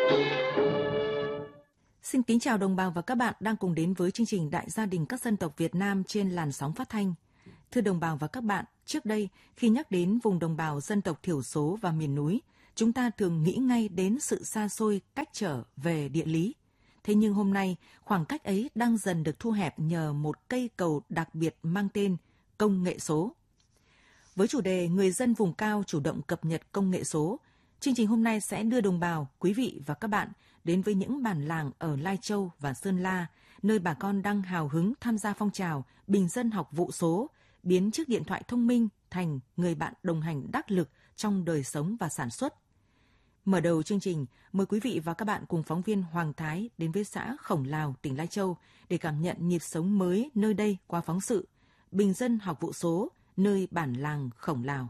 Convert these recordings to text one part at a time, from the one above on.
Xin kính chào đồng bào và các bạn đang cùng đến với chương trình Đại gia đình các dân tộc Việt Nam trên làn sóng phát thanh. Thưa đồng bào và các bạn, trước đây khi nhắc đến vùng đồng bào dân tộc thiểu số và miền núi, chúng ta thường nghĩ ngay đến sự xa xôi cách trở về địa lý. Thế nhưng hôm nay, khoảng cách ấy đang dần được thu hẹp nhờ một cây cầu đặc biệt mang tên công nghệ số. Với chủ đề người dân vùng cao chủ động cập nhật công nghệ số, chương trình hôm nay sẽ đưa đồng bào, quý vị và các bạn đến với những bản làng ở Lai Châu và Sơn La, nơi bà con đang hào hứng tham gia phong trào bình dân học vụ số, biến chiếc điện thoại thông minh thành người bạn đồng hành đắc lực trong đời sống và sản xuất. Mở đầu chương trình, mời quý vị và các bạn cùng phóng viên Hoàng Thái đến với xã Khổng Lào, tỉnh Lai Châu để cảm nhận nhịp sống mới nơi đây qua phóng sự Bình dân học vụ số, nơi bản làng Khổng Lào.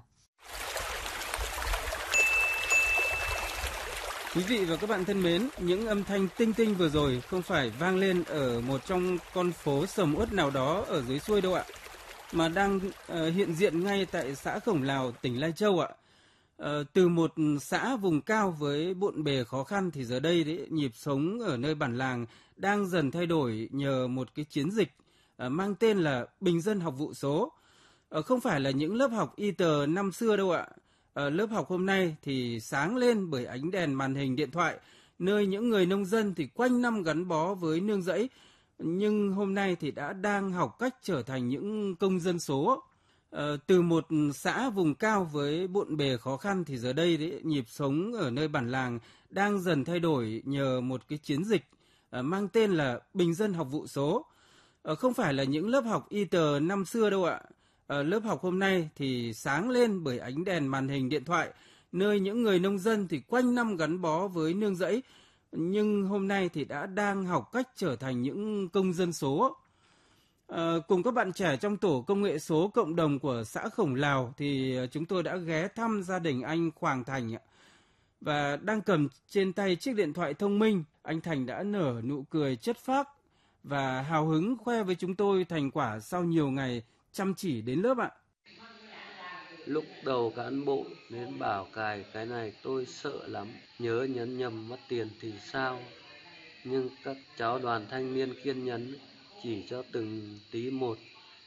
Quý vị và các bạn thân mến, những âm thanh tinh tinh vừa rồi không phải vang lên ở một trong con phố sầm uất nào đó ở dưới xuôi đâu ạ, mà đang hiện diện ngay tại xã Khổng Lào, tỉnh Lai Châu ạ. Từ một xã vùng cao với bộn bề khó khăn thì giờ đây đấy, nhịp sống ở nơi bản làng đang dần thay đổi nhờ một cái chiến dịch mang tên là Bình dân học vụ số. Không phải là những lớp học y tờ năm xưa đâu ạ. Lớp học hôm nay thì sáng lên bởi ánh đèn màn hình điện thoại, nơi những người nông dân thì quanh năm gắn bó với nương rẫy, nhưng hôm nay thì đang học cách trở thành những công dân số. Từ một xã vùng cao với bộn bề khó khăn thì giờ đây đấy, nhịp sống ở nơi bản làng đang dần thay đổi nhờ một cái chiến dịch mang tên là Bình dân học vụ số. Không phải là những lớp học y tờ năm xưa đâu ạ. Lớp học hôm nay thì sáng lên bởi ánh đèn màn hình điện thoại, nơi những người nông dân thì quanh năm gắn bó với nương rẫy, nhưng hôm nay thì đang học cách trở thành những công dân số. Cùng các bạn trẻ trong tổ công nghệ số cộng đồng của xã Khổng Lào thì chúng tôi đã ghé thăm gia đình anh Hoàng Thành và đang cầm trên tay chiếc điện thoại thông minh. Anh Thành đã nở nụ cười chất phác và hào hứng khoe với chúng tôi thành quả sau nhiều ngày chăm chỉ đến lớp ạ. Lúc đầu cán bộ đến bảo cài cái này tôi sợ lắm, nhớ nhấn nhầm mất tiền thì sao. Nhưng các cháu đoàn thanh niên kiên nhẫn chỉ cho từng tí một.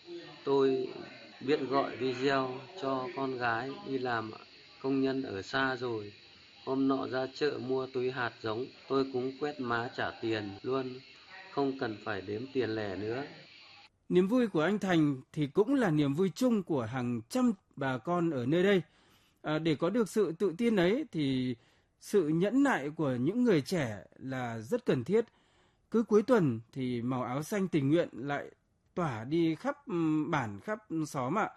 Tôi biết gọi video cho con gái đi làm công nhân ở xa rồi. Hôm nọ ra chợ mua túi hạt giống, tôi cũng quét mã trả tiền luôn, không cần phải đếm tiền lẻ nữa. Niềm vui của anh Thành thì cũng là niềm vui chung của hàng trăm bà con ở nơi đây. Để có được sự tự tin ấy thì sự nhẫn nại của những người trẻ là rất cần thiết. Cứ cuối tuần thì màu áo xanh tình nguyện lại tỏa đi khắp bản, khắp xóm ạ.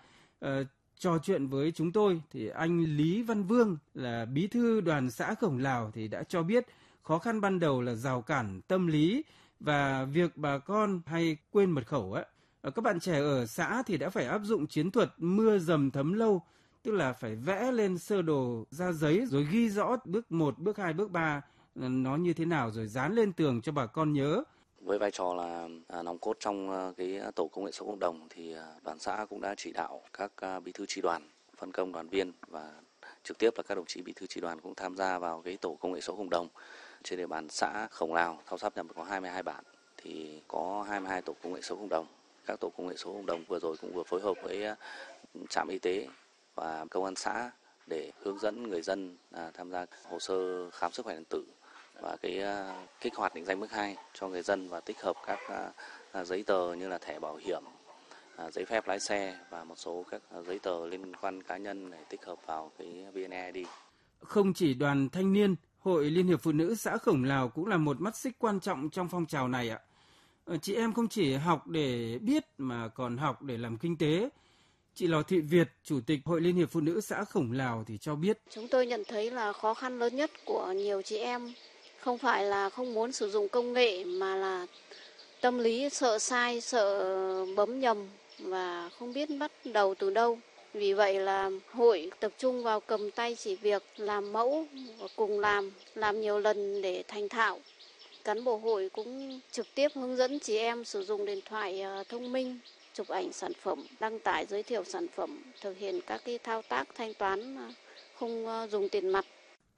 Trò chuyện với chúng tôi thì anh Lý Văn Vương là bí thư đoàn xã Khổng Lào thì đã cho biết khó khăn ban đầu là rào cản tâm lý và việc bà con hay quên mật khẩu ấy. Các bạn trẻ ở xã thì đã phải áp dụng chiến thuật mưa dầm thấm lâu, tức là phải vẽ lên sơ đồ ra giấy rồi ghi rõ bước 1, bước 2, bước 3 nó như thế nào rồi dán lên tường cho bà con nhớ. Với vai trò là nòng cốt trong cái tổ công nghệ số cộng đồng thì đoàn xã cũng đã chỉ đạo các bí thư chi đoàn, phân công đoàn viên và trực tiếp là các đồng chí bí thư chi đoàn cũng tham gia vào cái tổ công nghệ số cộng đồng. Trên địa bàn xã Khổng Lào, thao sắp nhập có 22 bản thì có 22 tổ công nghệ số cộng đồng. Các tổ công nghệ số cộng đồng vừa rồi cũng vừa phối hợp với trạm y tế và công an xã để hướng dẫn người dân tham gia hồ sơ khám sức khỏe điện tử và cái kích hoạt định danh mức 2 cho người dân và tích hợp các giấy tờ như là thẻ bảo hiểm, giấy phép lái xe và một số các giấy tờ liên quan cá nhân để tích hợp vào cái VNeID. Không chỉ đoàn thanh niên, Hội Liên hiệp Phụ nữ xã Khổng Lào cũng là một mắt xích quan trọng trong phong trào này ạ. Chị em không chỉ học để biết mà còn học để làm kinh tế. Chị Lò Thị Việt, Chủ tịch Hội Liên hiệp Phụ nữ xã Khổng Lào thì cho biết. Chúng tôi nhận thấy là khó khăn lớn nhất của nhiều chị em không phải là không muốn sử dụng công nghệ mà là tâm lý sợ sai, sợ bấm nhầm và không biết bắt đầu từ đâu. Vì vậy là hội tập trung vào cầm tay chỉ việc, làm mẫu và cùng làm nhiều lần để thành thạo. Cán bộ hội cũng trực tiếp hướng dẫn chị em sử dụng điện thoại thông minh, chụp ảnh sản phẩm, đăng tải giới thiệu sản phẩm, thực hiện các cái thao tác thanh toán không dùng tiền mặt.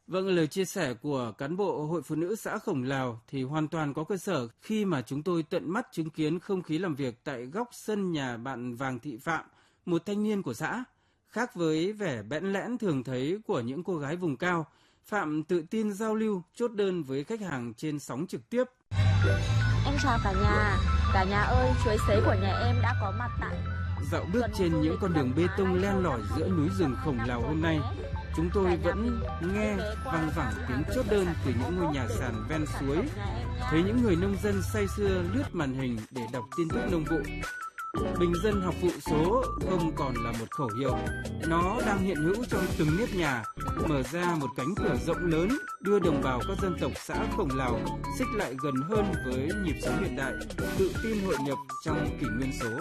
Vâng, lời chia sẻ của cán bộ Hội Phụ nữ xã Khổng Lào thì hoàn toàn có cơ sở khi mà chúng tôi tận mắt chứng kiến không khí làm việc tại góc sân nhà bạn Vàng Thị Phạm, một thanh niên của xã. Khác với vẻ bẽn lẽn thường thấy của những cô gái vùng cao, Phạm tự tin giao lưu, chốt đơn với khách hàng trên sóng trực tiếp. Em chào cả nhà ơi, chuối sấy của nhà em đã có mặt tại. Dạo bước trên những con đường bê tông len lỏi giữa núi rừng Khổng Lào hôm nay, chúng tôi vẫn nghe vang vẳng tiếng chốt đơn từ những ngôi nhà sàn ven suối, thấy những người nông dân say sưa lướt màn hình để đọc tin tức nông vụ. Bình dân học vụ số không còn là một khẩu hiệu, nó đang hiện hữu trong từng nếp nhà, mở ra một cánh cửa rộng lớn, đưa đồng bào các dân tộc xã Khổng Lào xích lại gần hơn với nhịp sống hiện đại, tự tin hội nhập trong kỷ nguyên số.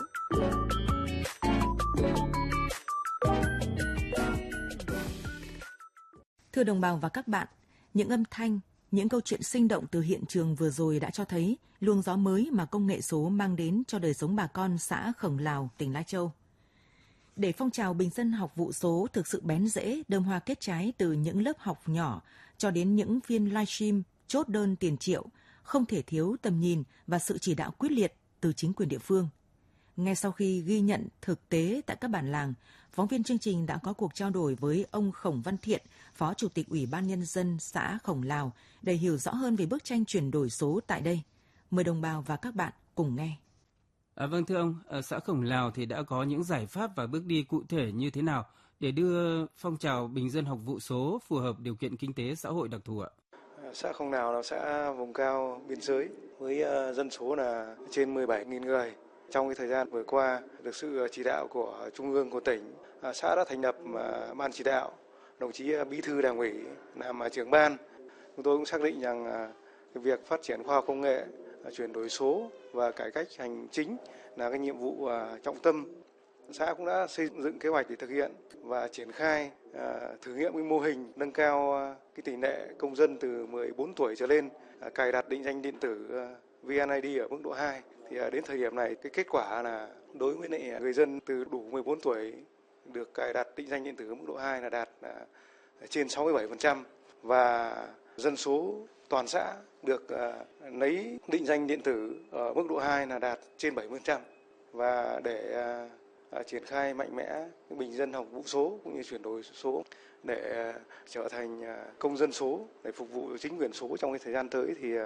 Thưa đồng bào và các bạn, những âm thanh, những câu chuyện sinh động từ hiện trường vừa rồi đã cho thấy luồng gió mới mà công nghệ số mang đến cho đời sống bà con xã Khổng Lào, tỉnh Lai Châu. Để phong trào bình dân học vụ số thực sự bén rễ, đơm hoa kết trái từ những lớp học nhỏ cho đến những phiên livestream chốt đơn tiền triệu, không thể thiếu tầm nhìn và sự chỉ đạo quyết liệt từ chính quyền địa phương. Ngay sau khi ghi nhận thực tế tại các bản làng, phóng viên chương trình đã có cuộc trao đổi với ông Khổng Văn Thiện, Phó Chủ tịch Ủy ban Nhân dân xã Khổng Lào để hiểu rõ hơn về bức tranh chuyển đổi số tại đây. Mời đồng bào và các bạn cùng nghe. Vâng thưa ông, ở xã Khổng Lào thì đã có những giải pháp và bước đi cụ thể như thế nào để đưa phong trào bình dân học vụ số phù hợp điều kiện kinh tế xã hội đặc thù ạ? Xã Khổng Lào là xã vùng cao biên giới với dân số là trên 17.000 người. Trong cái thời gian vừa qua, được sự chỉ đạo của Trung ương, của tỉnh, xã đã thành lập ban chỉ đạo, đồng chí Bí thư Đảng ủy làm trưởng ban. Chúng tôi cũng xác định rằng cái việc phát triển khoa học công nghệ, chuyển đổi số và cải cách hành chính là cái nhiệm vụ trọng tâm. Xã cũng đã xây dựng kế hoạch để thực hiện và triển khai thử nghiệm cái mô hình nâng cao cái tỷ lệ công dân từ 14 tuổi trở lên cài đặt định danh điện tử VNID ở mức độ 2. Thì đến thời điểm này cái kết quả là đối với người dân từ đủ 14 tuổi được cài đặt định danh điện tử ở mức độ 2 là đạt trên 67% và dân số toàn xã được lấy định danh điện tử ở mức độ 2 là đạt trên 70%. Và để triển khai mạnh mẽ bình dân học vụ số cũng như chuyển đổi số để trở thành công dân số để phục vụ chính quyền số trong cái thời gian tới thì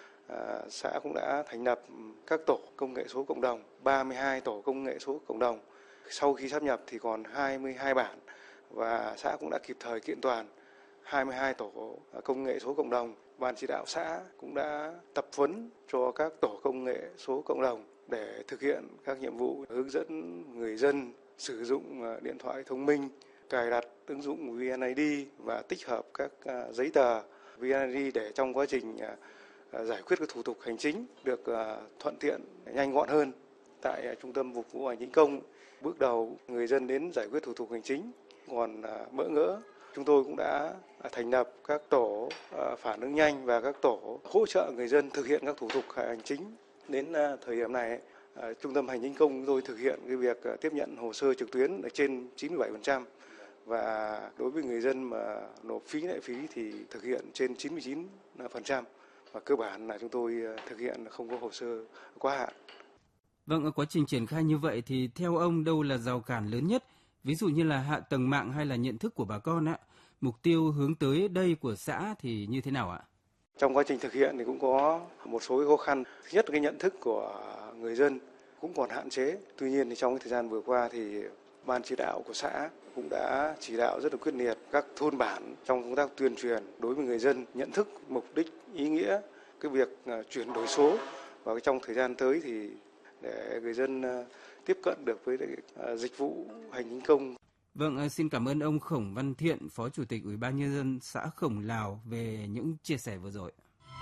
xã cũng đã thành lập các tổ công nghệ số cộng đồng, 32 tổ công nghệ số cộng đồng. Sau khi sáp nhập thì còn 22 bản và xã cũng đã kịp thời kiện toàn 22 tổ công nghệ số cộng đồng. Ban chỉ đạo xã cũng đã tập huấn cho các tổ công nghệ số cộng đồng để thực hiện các nhiệm vụ hướng dẫn người dân sử dụng điện thoại thông minh, cài đặt ứng dụng VNID và tích hợp các giấy tờ VNID để trong quá trình giải quyết các thủ tục hành chính được thuận tiện, nhanh gọn hơn. Tại Trung tâm Phục vụ Hành chính công, bước đầu người dân đến giải quyết thủ tục hành chính còn bỡ ngỡ. Chúng tôi cũng đã thành lập các tổ phản ứng nhanh và các tổ hỗ trợ người dân thực hiện các thủ tục hành chính. Đến thời điểm này, Trung tâm Hành chính công chúng tôi thực hiện cái việc tiếp nhận hồ sơ trực tuyến ở trên 97%. Và đối với người dân mà nộp phí lệ phí thì thực hiện trên 99%. Và cơ bản là chúng tôi thực hiện không có hồ sơ quá hạn. Vâng, ở quá trình triển khai như vậy thì theo ông đâu là rào cản lớn nhất? Ví dụ như là hạ tầng mạng hay là nhận thức của bà con ạ? Mục tiêu hướng tới đây của xã thì như thế nào ạ? Trong quá trình thực hiện thì cũng có một số khó khăn. Thứ nhất là cái nhận thức của người dân cũng còn hạn chế. Tuy nhiên thì trong cái thời gian vừa qua thì ban chỉ đạo của xã cũng đã chỉ đạo rất là quyết liệt các thôn bản trong công tác tuyên truyền đối với người dân nhận thức mục đích, ý nghĩa cái việc chuyển đổi số và trong thời gian tới thì để người dân tiếp cận được với dịch vụ hành chính công. Vâng, xin cảm ơn ông Khổng Văn Thiện, Phó Chủ tịch Ủy ban Nhân dân xã Khổng Lào về những chia sẻ vừa rồi.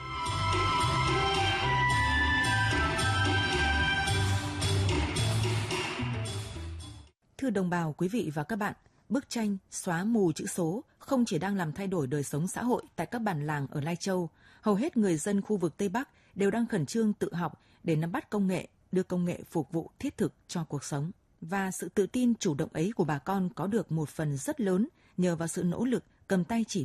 Thưa đồng bào, quý vị và các bạn, bức tranh xóa mù chữ số không chỉ đang làm thay đổi đời sống xã hội tại các bản làng ở Lai Châu, hầu hết người dân khu vực Tây Bắc đều đang khẩn trương tự học để nắm bắt công nghệ, đưa công nghệ phục vụ thiết thực cho cuộc sống. Và sự tự tin chủ động ấy của bà con có được một phần rất lớn nhờ vào sự nỗ lực cầm tay chỉ việc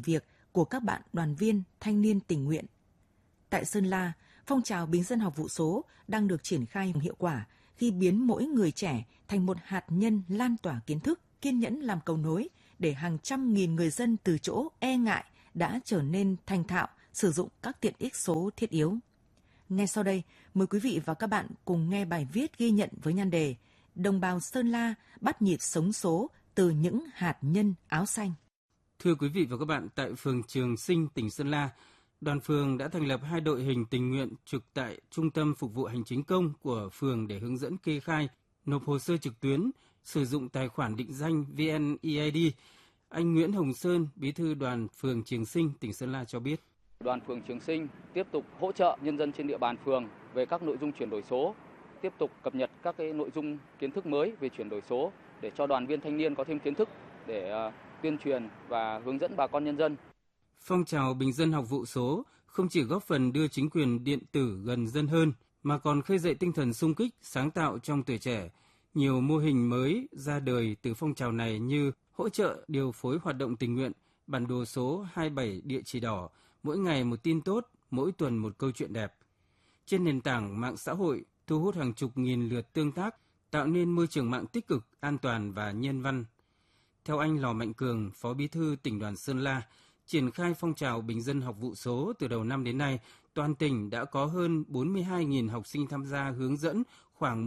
của các bạn đoàn viên, thanh niên tình nguyện. Tại Sơn La, phong trào bình dân học vụ số đang được triển khai hiệu quả khi biến mỗi người trẻ thành một hạt nhân lan tỏa kiến thức, kiên nhẫn làm cầu nối để hàng trăm nghìn người dân từ chỗ e ngại đã trở nên thành thạo sử dụng các tiện ích số thiết yếu. Ngay sau đây, mời quý vị và các bạn cùng nghe bài viết ghi nhận với nhan đề Đồng bào Sơn La bắt nhịp sống số từ những hạt nhân áo xanh. Thưa quý vị và các bạn, tại phường Trường Sinh, tỉnh Sơn La, đoàn phường đã thành lập 2 đội hình tình nguyện trực tại Trung tâm Phục vụ Hành chính công của phường để hướng dẫn kê khai, nộp hồ sơ trực tuyến, sử dụng tài khoản định danh VNeID. Anh Nguyễn Hồng Sơn, bí thư đoàn phường Trường Sinh, tỉnh Sơn La cho biết. Đoàn phường Trường Sinh tiếp tục hỗ trợ nhân dân trên địa bàn phường về các nội dung chuyển đổi số, tiếp tục cập nhật các nội dung kiến thức mới về chuyển đổi số để cho đoàn viên thanh niên có thêm kiến thức để tuyên truyền và hướng dẫn bà con nhân dân. Phong trào bình dân học vụ số không chỉ góp phần đưa chính quyền điện tử gần dân hơn, mà còn khơi dậy tinh thần xung kích, sáng tạo trong tuổi trẻ. Nhiều mô hình mới ra đời từ phong trào này như hỗ trợ điều phối hoạt động tình nguyện, bản đồ số 27 địa chỉ đỏ, mỗi ngày một tin tốt, mỗi tuần một câu chuyện đẹp. Trên nền tảng mạng xã hội, thu hút hàng chục nghìn lượt tương tác, tạo nên môi trường mạng tích cực, an toàn và nhân văn. Theo anh Lò Mạnh Cường, Phó Bí thư Tỉnh đoàn Sơn La, triển khai phong trào bình dân học vụ số từ đầu năm đến nay, toàn tỉnh đã có hơn 42.000 học sinh tham gia hướng dẫn khoảng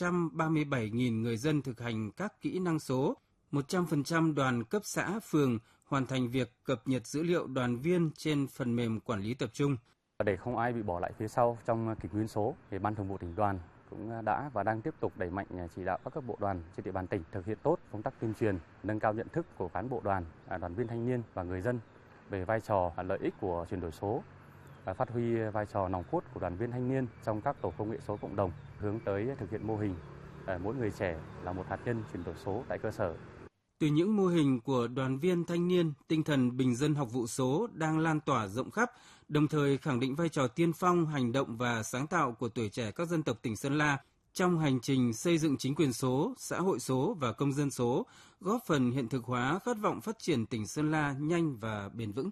137.000 người dân thực hành các kỹ năng số. 100% đoàn cấp xã, phường hoàn thành việc cập nhật dữ liệu đoàn viên trên phần mềm quản lý tập trung. Để không ai bị bỏ lại phía sau trong kỷ nguyên số, thì Ban Thường vụ Tỉnh đoàn cũng đã và đang tiếp tục đẩy mạnh chỉ đạo các cấp bộ đoàn trên địa bàn tỉnh thực hiện tốt công tác tuyên truyền, nâng cao nhận thức của cán bộ đoàn, đoàn viên thanh niên và người dân về vai trò, lợi ích của chuyển đổi số, phát huy vai trò nòng cốt của đoàn viên thanh niên trong các tổ công nghệ số cộng đồng, hướng tới thực hiện mô hình mỗi người trẻ là một hạt nhân chuyển đổi số tại cơ sở. Từ những mô hình của đoàn viên thanh niên, tinh thần bình dân học vụ số đang lan tỏa rộng khắp, đồng thời khẳng định vai trò tiên phong, hành động và sáng tạo của tuổi trẻ các dân tộc tỉnh Sơn La trong hành trình xây dựng chính quyền số, xã hội số và công dân số, góp phần hiện thực hóa khát vọng phát triển tỉnh Sơn La nhanh và bền vững.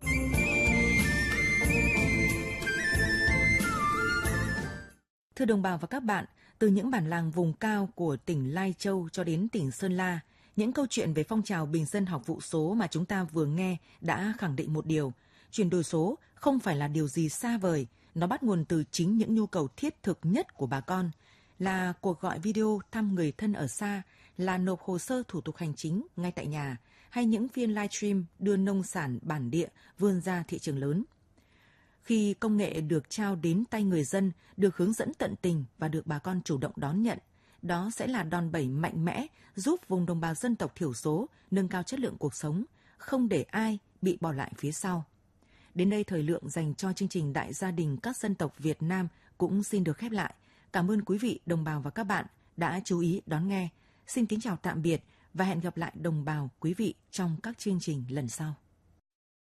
Thưa đồng bào và các bạn, từ những bản làng vùng cao của tỉnh Lai Châu cho đến tỉnh Sơn La, những câu chuyện về phong trào bình dân học vụ số mà chúng ta vừa nghe đã khẳng định một điều, chuyển đổi số không phải là điều gì xa vời, nó bắt nguồn từ chính những nhu cầu thiết thực nhất của bà con, là cuộc gọi video thăm người thân ở xa, là nộp hồ sơ thủ tục hành chính ngay tại nhà, hay những phiên livestream đưa nông sản bản địa vươn ra thị trường lớn. Khi công nghệ được trao đến tay người dân, được hướng dẫn tận tình và được bà con chủ động đón nhận, đó sẽ là đòn bẩy mạnh mẽ giúp vùng đồng bào dân tộc thiểu số nâng cao chất lượng cuộc sống, không để ai bị bỏ lại phía sau. Đến đây thời lượng dành cho chương trình Đại gia đình các dân tộc Việt Nam cũng xin được khép lại. Cảm ơn quý vị, đồng bào và các bạn đã chú ý đón nghe. Xin kính chào tạm biệt và hẹn gặp lại đồng bào quý vị trong các chương trình lần sau.